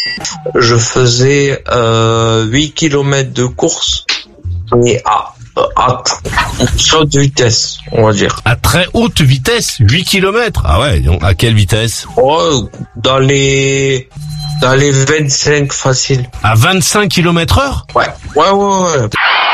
Je faisais 8 km de course et à très haute vitesse, on va dire. À très haute vitesse, 8 km. Ah ouais, donc à quelle vitesse? Oh, dans les 25 faciles. À 25 km/h? Ouais.